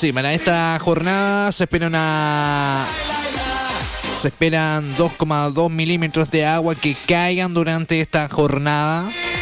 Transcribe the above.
Sí, para esta jornada se esperan 2,2 milímetros de agua que caigan durante esta jornada.